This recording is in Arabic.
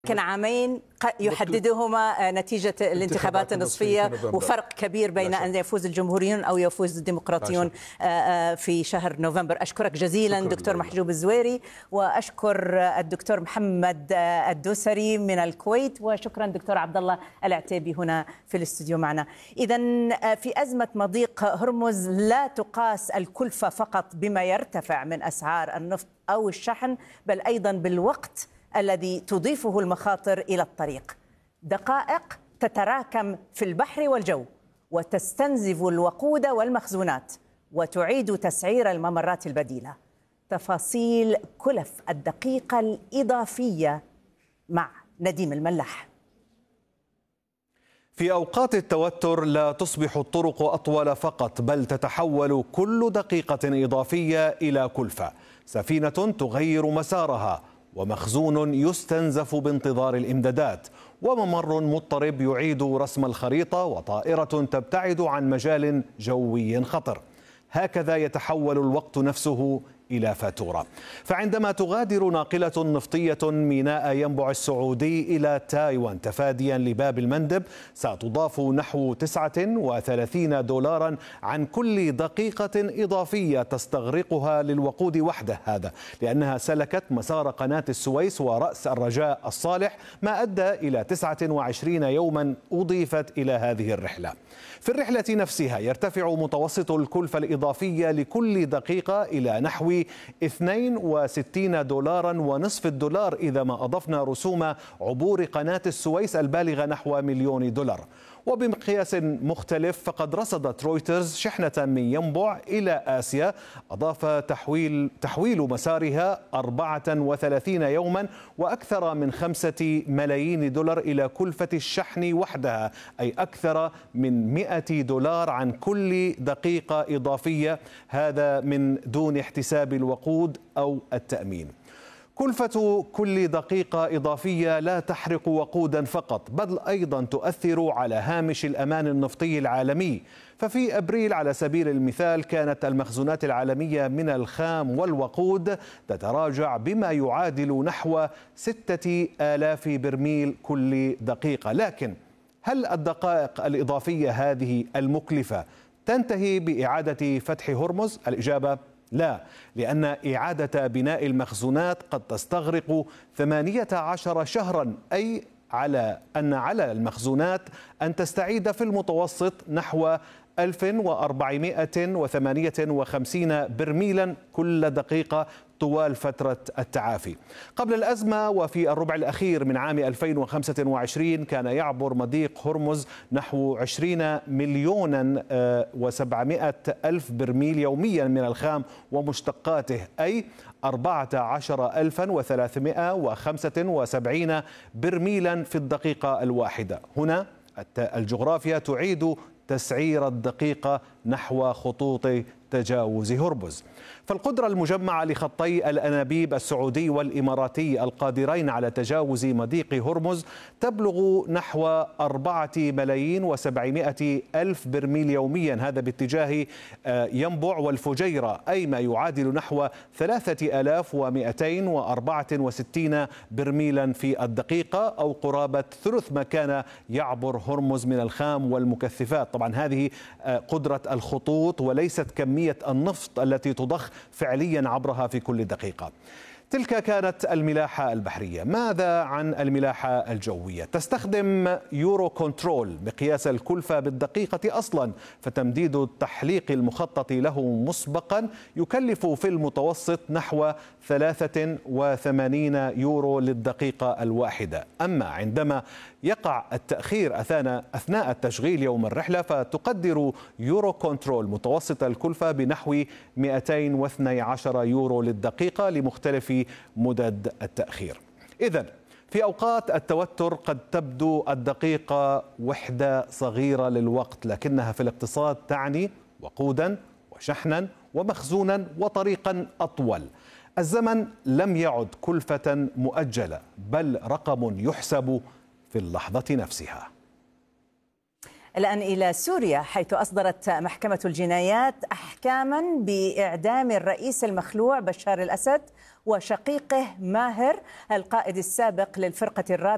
كان عامين يحددهما نتيجة الانتخابات النصفية، وفرق كبير بين أن يفوز الجمهوريون أو يفوز الديمقراطيون في شهر نوفمبر. أشكرك جزيلا دكتور محجوب الزويري، وأشكر الدكتور محمد الدوسري من الكويت، وشكرا دكتور عبد الله العتيبي هنا في الاستوديو معنا. إذن في أزمة مضيق هرمز لا تقاس الكلفة فقط بما يرتفع من أسعار النفط أو الشحن، بل أيضا بالوقت الذي تضيفه المخاطر إلى الطريق. دقائق تتراكم في البحر والجو، وتستنزف الوقود والمخزونات، وتعيد تسعير الممرات البديلة. تفاصيل كلف الدقيقة الإضافية مع نديم الملاح. في أوقات التوتر لا تصبح الطرق أطول فقط، بل تتحول كل دقيقة إضافية إلى كلفة. سفينة تغير مسارها، ومخزون يستنزف بانتظار الإمدادات، وممر مضطرب يعيد رسم الخريطة، وطائرة تبتعد عن مجال جوي خطر. هكذا يتحول الوقت نفسه إلى فاتورة. فعندما تغادر ناقلة نفطية ميناء ينبع السعودي إلى تايوان تفاديا لباب المندب، ستضاف نحو 39 دولارا عن كل دقيقة إضافية تستغرقها للوقود وحده، هذا لأنها سلكت مسار قناة السويس ورأس الرجاء الصالح، ما أدى إلى 29 يوما أضيفت إلى هذه الرحلة. في الرحلة نفسها يرتفع متوسط الكلفة الإضافية لكل دقيقة إلى نحو 62 دولارا ونصف الدولار إذا ما أضفنا رسوم عبور قناة السويس البالغة نحو $1,000,000. وبمقياس مختلف، فقد رصدت رويترز شحنة من ينبع إلى آسيا أضاف تحويل مسارها 34 يوما وأكثر من $5 ملايين إلى كلفة الشحن وحدها، أي أكثر من $100 عن كل دقيقة إضافية، هذا من دون احتساب الوقود أو التأمين. كلفة كل دقيقة إضافية لا تحرق وقودا فقط، بل أيضا تؤثر على هامش الأمان النفطي العالمي. ففي أبريل على سبيل المثال كانت المخزونات العالمية من الخام والوقود تتراجع بما يعادل نحو 6,000 برميل كل دقيقة. لكن هل الدقائق الإضافية هذه المكلفة تنتهي بإعادة فتح هرمز؟ الإجابة لا، لأن إعادة بناء المخزونات قد تستغرق 18 شهرا، أي على المخزونات أن تستعيد في المتوسط نحو 1458 برميلا كل دقيقة طوال فترة التعافي. قبل الأزمة وفي الربع الأخير من عام 2025 كان يعبر مضيق هرمز نحو 20,700,000 برميل يوميا من الخام ومشتقاته، أي 14,375 برميلا في الدقيقة الواحدة. هنا الجغرافيا تعيد تسعير الدقيقة نحو خطوط تجاوز هرمز. فالقدرة المجمعة لخطي الأنابيب السعودي والإماراتي القادرين على تجاوز مضيق هرمز تبلغ نحو 4,700,000 برميل يوميا، هذا باتجاه ينبع والفجيرة، أي ما يعادل نحو 3,264 برميلا في الدقيقة، أو قرابة ثلث ما كان يعبر هرمز من الخام والمكثفات. طبعا هذه قدرة الخطوط وليست كمية النفط التي تضخ فعليا عبرها في كل دقيقة. تلك كانت الملاحة البحرية. ماذا عن الملاحة الجوية؟ تستخدم يورو كنترول مقياس الكلفة بالدقيقة أصلا، فتمديد التحليق المخطط له مسبقا يكلف في المتوسط نحو 83 يورو للدقيقة الواحدة. أما عندما يقع التأخير أثناء التشغيل يوم الرحلة، فتقدر يورو كنترول متوسط الكلفة بنحو 212 يورو للدقيقة لمختلف مدد التأخير. إذن في أوقات التوتر قد تبدو الدقيقة وحدة صغيرة للوقت، لكنها في الاقتصاد تعني وقودا وشحنا ومخزونا وطريقا أطول. الزمن لم يعد كلفة مؤجلة، بل رقم يحسب في اللحظة نفسها. الآن إلى سوريا، حيث أصدرت محكمة الجنايات أحكاما بإعدام الرئيس المخلوع بشار الأسد وشقيقه ماهر القائد السابق للفرقة الرابعة